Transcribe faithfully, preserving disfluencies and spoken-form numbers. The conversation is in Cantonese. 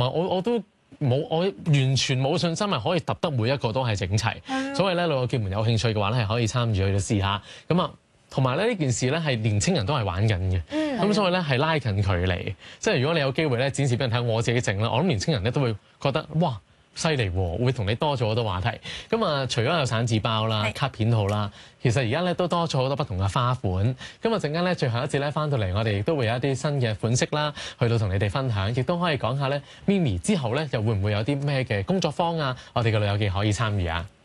埋我我都冇，我完全冇信心係可以揼得每一個都係整齊。 嗯、 所以咧，老友記們有興趣嘅話咧，係可以參與去到試下。咁啊，同埋咧呢件事咧係年青人都係玩緊嘅。咁、嗯、所以咧係拉近距離。即係如果你有機會咧展示俾人睇，我自己整啦，我諗年青人咧都會覺得哇！犀利喎，會同你多咗好多話題。咁啊，除咗有散紙包啦、卡片套啦，其實而家咧都多咗好多不同嘅花款。今日陣間咧最後一節咧翻到嚟，我哋亦都會有一啲新嘅款式啦，去到同你哋分享，亦都可以講下咧 Mimi 之後咧又會唔會有啲咩嘅工作坊啊？我哋嘅老友記可以參與啊！